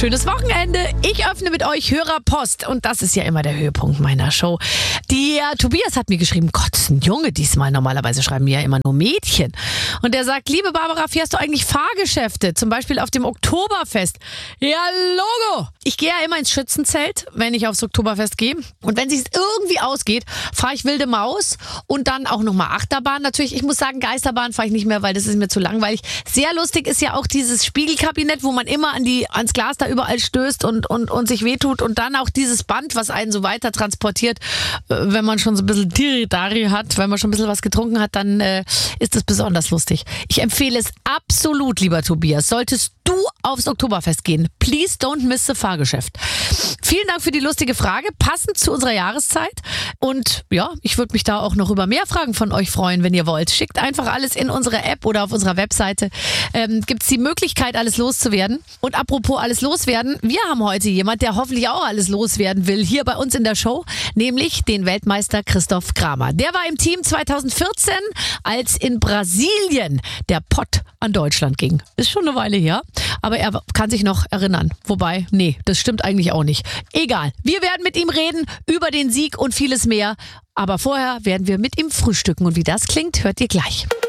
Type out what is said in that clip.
Schönes Wochenende. Ich öffne mit euch Hörerpost und das ist ja immer der Höhepunkt meiner Show. Der Tobias hat mir geschrieben, Gott, ist ein Junge diesmal. Normalerweise schreiben mir ja immer nur Mädchen. Und der sagt, liebe Barbara, fährst du eigentlich Fahrgeschäfte? Zum Beispiel auf dem Oktoberfest. Ja, Logo! Ich gehe ja immer ins Schützenzelt, wenn ich aufs Oktoberfest gehe. Und wenn es sich irgendwie ausgeht, fahre ich wilde Maus und dann auch nochmal Achterbahn. Natürlich, ich muss sagen, Geisterbahn fahre ich nicht mehr, weil das ist mir zu langweilig. Sehr lustig ist ja auch dieses Spiegelkabinett, wo man immer ans Glas da überall stößt und sich wehtut. Und dann auch dieses Band, was einen so weiter transportiert. Wenn man schon so ein bisschen Diridari hat, wenn man schon ein bisschen was getrunken hat, dann ist das besonders lustig. Ich empfehle es absolut, lieber Tobias. Solltest du aufs Oktoberfest gehen, please don't miss the Fahrgeschäft. Vielen Dank für die lustige Frage, passend zu unserer Jahreszeit. Und ja, ich würde mich da auch noch über mehr Fragen von euch freuen, wenn ihr wollt. Schickt einfach alles in unsere App oder auf unserer Webseite. Gibt es die Möglichkeit, alles loszuwerden. Und apropos alles loswerden, wir haben heute jemand, der hoffentlich auch alles loswerden will, hier bei uns in der Show, nämlich den Weltmeister Christoph Kramer. Der war im Team 2014, als in Brasilien der Pott an Deutschland ging. Ist schon eine Weile her, aber er kann sich noch erinnern. Wobei, nee, das stimmt eigentlich auch nicht. Egal, wir werden mit ihm reden über den Sieg und vieles mehr. Aber vorher werden wir mit ihm frühstücken. Und wie das klingt, hört ihr gleich.